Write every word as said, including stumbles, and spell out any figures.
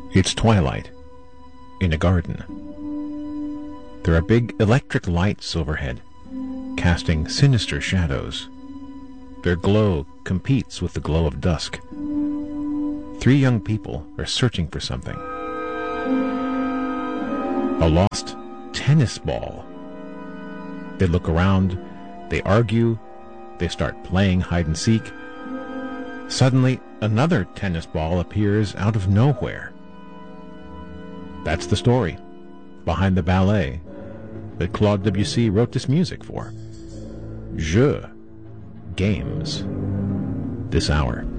It's twilight in a garden. There are big electric lights overhead, casting sinister shadows. Their glow competes with the glow of dusk. Three young people are searching for something. A lost tennis ball. They look around, they argue, they start playing hide-and-seek. Suddenly, another tennis ball appears out of nowhere. That's the story behind the ballet that Claude Debussy wrote this music for. Jeux, games, this hour.